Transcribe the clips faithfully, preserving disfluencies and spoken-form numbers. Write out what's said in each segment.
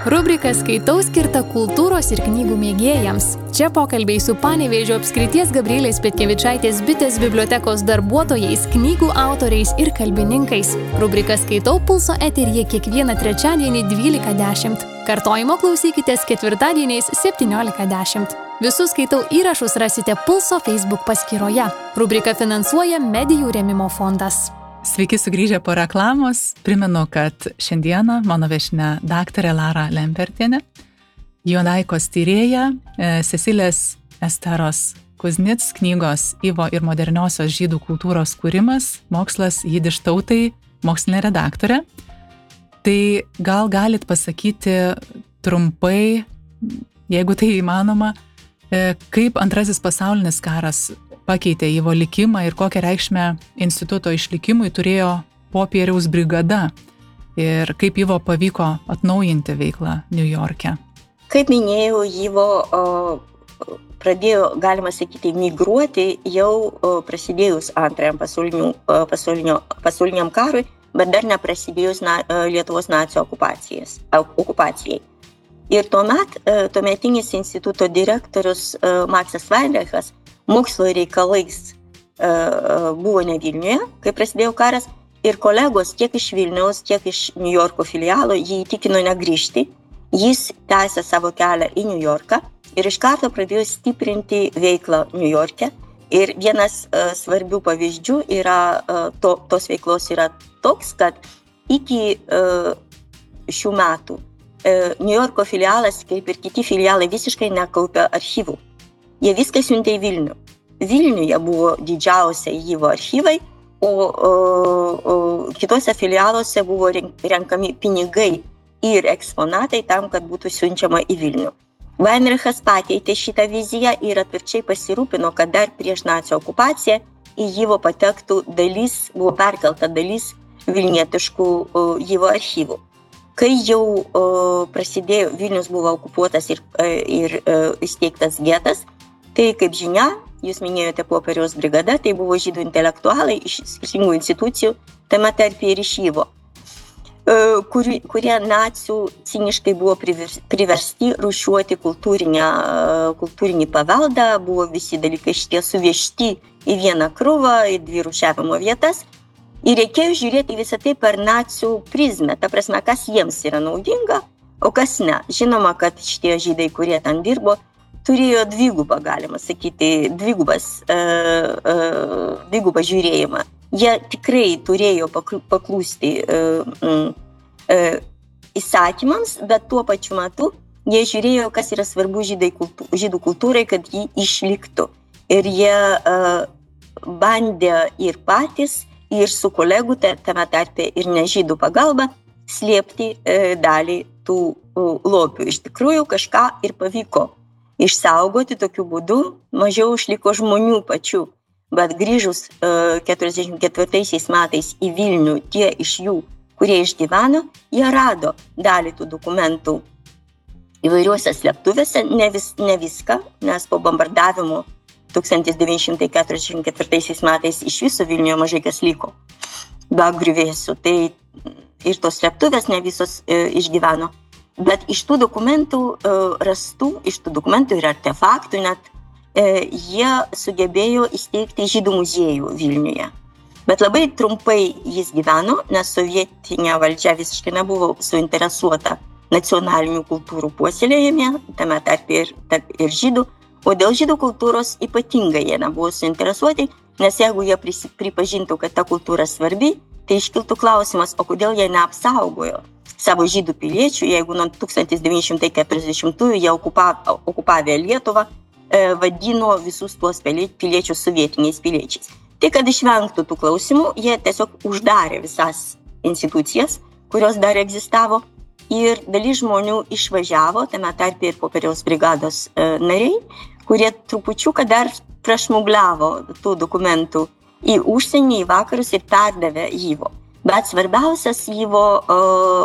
Rubrika Skaitau skirta kultūros ir knygų mėgėjams. Čia pokalbiai su Panevėžio apskrities Gabrielės Petkevičaitės bitės bibliotekos darbuotojais, knygų autoriais ir kalbininkais. Rubrika Skaitau Pulso eteryje kiekvieną trečiadienį dvylika dešimt. Kartojimo klausykitės ketvirtadieniais septyniolika dešimt. Visus Skaitau įrašus rasite Pulso Facebook paskyroje. Rubrika finansuoja Medijų rėmimo fondas. Sveiki sugrįžę po reklamos. Primenu, kad šiandieną mano viešnia daktarė Lara Lempertienė, juodaikos tyrėja, Cecilės Esteros Kuznits knygos Ivo ir moderniosios žydų kultūros kūrimas, mokslas jidiš tautai, mokslinė redaktorė. Tai gal galit pasakyti trumpai, jeigu tai įmanoma, kaip antrasis pasaulinis karas pakeitė Ivo likimą ir kokią reikšmę instituto išlikimui turėjo Popieriaus brigada ir kaip Ivo pavyko atnaujinti veiklą Niujorke. Kaip minėjau, Ivo o, pradėjo, galima sakyti, migruoti jau o, prasidėjus antrajam pasauliniu, o, pasaulinio, pasauliniam karui, bet dar neprasidėjus na, Lietuvos nacių okupacijai. Ir tuomet tuometinis instituto direktorius Maksas Weinreichas mokslo reikalais uh, buvo ne Vilniuje, kai prasidėjo karas, ir kolegos tiek iš Vilniaus, tiek iš Niujorko filialo jį įtikino negrįžti. Jis tęsė savo kelią į Niujorką ir iš karto pradėjo stiprinti veiklą Niujorke. Ir vienas uh, svarbių pavyzdžių yra, uh, to, tos veiklos yra toks, kad iki uh, šių metų uh, Niujorko filialas, kaip ir kiti filialai, visiškai nekaupė archyvų. Jie viską siuntė į Vilnių. Vilniuje buvo didžiausia Ivo archyvai, o, o, o kitose filialuose buvo renkami pinigai ir eksponatai tam, kad būtų siunčiama į Vilnių. Weinreichas pakeitė šitą viziją ir atvirkščiai pasirūpino, kad dar prieš nacių okupaciją į Ivo patektų dalis, buvo perkelta dalis vilnietiškų Ivo archyvų. Kai jau o, prasidėjo, Vilnius buvo okupuotas ir, ir įsteigtas getas, tai, kaip žinia, jūs minėjote Popieriaus brigada, tai buvo žydų intelektualai iš skirtingų institucijų, tame tarpe ir iš Ivo, kuri, kurie nacių ciniškai buvo priversti rūšiuoti kultūrinį paveldą, buvo visi dalykai šitie suvežti į vieną krūvą, į dvi rūšiavimo vietas, ir reikėjo žiūrėti visą tai per nacių prizmę, ta prasme, kas jiems yra naudinga, o kas ne. Žinoma, kad šitie žydai, kurie ten dirbo, turėjo dvigubą, galima sakyti, dvigubas, uh, uh, dvigubą žiūrėjimą. Jie tikrai turėjo paklūsti uh, uh, įsakymams, bet tuo pačiu metu jie žiūrėjo, kas yra svarbu žydai kultū, žydų kultūrai, kad jį išliktų. Ir jie uh, bandė ir patys, ir su kolegų, tame tarpe ir nežydų pagalba, slėpti uh, dalį tų uh, lobių. Iš tikrųjų, kažką ir pavyko išsaugoti, tokiu būdu mažiau išliko žmonių pačių. Bet grįžus uh, keturiasdešimt ketvirtaisiais metais į Vilnių, tie iš jų, kurie išgyveno, jie rado dalį tų dokumentų įvairiuose slėptuvėse, ne, vis, ne viską, nes po bombardavimo tūkstantis devyni šimtai keturiasdešimt ketvirtaisiais metais iš viso Vilniuje mažai kas liko be griuvėsių. Tai ir tos slėptuvės ne visos uh, išgyveno. Bet iš tų dokumentų uh, rastų, iš tų dokumentų ir artefaktų net, uh, jie sugebėjo įsteigti žydų muziejų Vilniuje. Bet labai trumpai jis gyveno, nes sovietinė valdžia visiškai nebuvo suinteresuota nacionalinių kultūrų puoselėjime, tame tarp ir, tarp ir žydų, o dėl žydų kultūros ypatingai jie nebuvo suinteresuoti, nes jeigu jie pripažintų, kad ta kultūra svarbi, tai iškiltų klausimas, o kodėl jie neapsaugojo savo žydų piliečių, jeigu nuo tūkstantis devyni šimtai keturiasdešimtųjų jie okupavę, okupavę Lietuvą, e, vadino visus tuos piliečius sovietiniais piliečiais. Tai, kad išvengtų tų klausimų, jie tiesiog uždarė visas institucijas, kurios dar egzistavo, ir dalis žmonių išvažiavo, tame tarpe ir Popieriaus brigados e, nariai, kurie trupučiuką dar prašmugliavo tų dokumentų į užsienį, į vakarus ir perdavė Ivo. Bet svarbiausias Ivo e,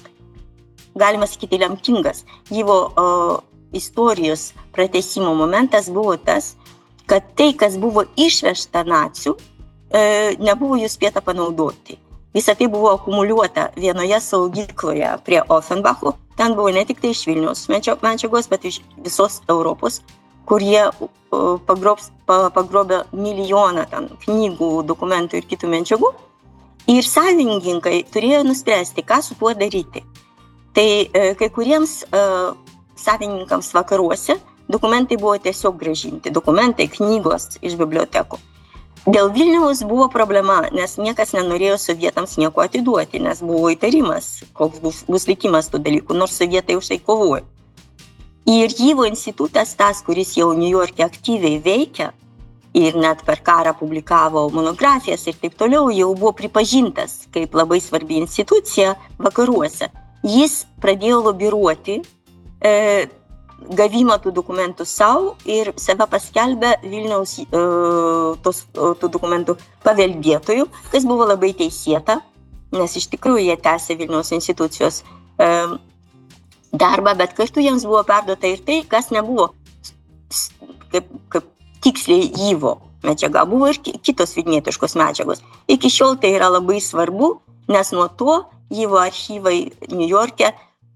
galima sakyti, lemtingas Ivo uh, istorijos pratęsimo momentas buvo tas, kad tai, kas buvo išvežta nacių, uh, nebuvo jų spėta panaudoti. Visa tai buvo akumuliuota vienoje saugykloje prie Offenbacho, ten buvo ne tik tai iš Vilniaus medžiagos, bet iš visos Europos, kur jie pagrobs, pagrobė milijoną ten, knygų, dokumentų ir kitų medžiagų. Ir savininkai turėjo nuspręsti, ką su tuo daryti. Tai kai kuriems uh, savininkams vakaruose dokumentai buvo tiesiog grąžinti, dokumentai, knygos iš bibliotekų. Dėl Vilniaus buvo problema, nes niekas nenorėjo sovietams nieko atiduoti, nes buvo įtarimas, koks bus, bus likimas tų dalykų, nors sovietai už tai kovojo. Ir Yvo institutas, tas, kuris jau New York'e aktyviai veikia ir net per karą publikavo monografijas ir taip toliau, jau buvo pripažintas kaip labai svarbi institucija vakaruose. Jis pradėjo lobiruoti e, gavimą tų dokumentų savo ir save paskelbė Vilniaus e, tos, tų dokumentų paveldėtojų, kas buvo labai teisėta, nes iš tikrųjų jie tęsė Vilniaus institucijos e, darbą, bet kartu jiems buvo perduota ir tai, kas nebuvo kaip, kaip tiksliai Yvo medžiaga, buvo ir kitos vilnietiškos medžiagos. Iki šiol tai yra labai svarbu, nes nuo to Yvo archyvai New York'e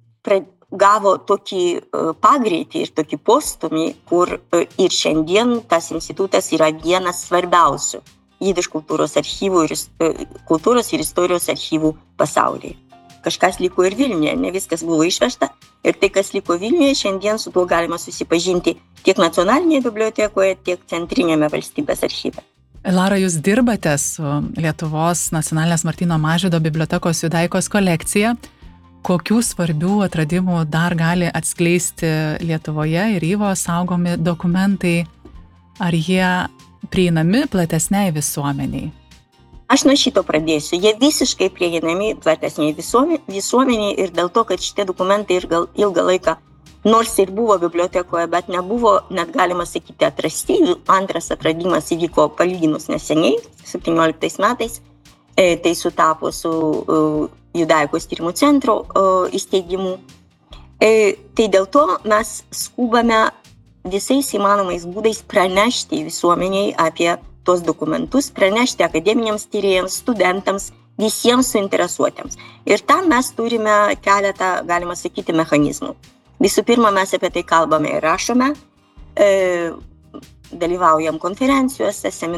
gavo tokį pagreitį ir tokį postumį, kur ir šiandien tas institutas yra vienas svarbiausių jidiš kultūros archyvų ir kultūros ir istorijos archyvų pasaulyje. Kažkas liko ir Vilniuje, ne viskas buvo išvežta. Ir tai, kas liko Vilniuje, šiandien su tuo galima susipažinti tiek nacionalinėje bibliotekoje, tiek centrinėme valstybės archyve. Lara, jūs dirbate su Lietuvos nacionalinės Martyno Mažvydo bibliotekos Judaikos kolekcija. Kokių svarbių atradimų dar gali atskleisti Lietuvoje ir Yvo saugomi dokumentai? Ar jie prieinami platesniai visuomeniai? Aš nuo šito pradėsiu. Jie visiškai prieinami platesniai visuomeniai ir dėl to, kad šitie dokumentai ilgą laiką, nors ir buvo bibliotekoje, bet nebuvo, net galima sakyti, atrasti. Antras atradimas įvyko palyginus neseniai, septynioliktais metais. Tai sutapo su Judaikos tyrimų centro įsteigimu. Tai dėl to mes skubame visais įmanomais būdais pranešti visuomeniai apie tos dokumentus, pranešti akademiniams tyrėjams, studentams, visiems suinteresuotiems. Ir tam mes turime keletą, galima sakyti, mechanizmų. Visų pirma, mes apie tai kalbame ir rašome, e, dalyvaujam konferencijose, seminaruose,